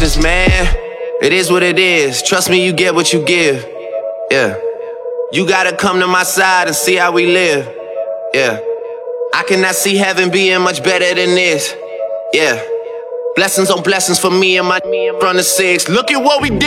foolishness, man. It is what it is. Trust me, you get what you give. Yeah. You gotta come to my side and see how we live. Yeah. I cannot see heaven being much better than this. Yeah. Blessings on blessings for me and my from the six. Look at what we did.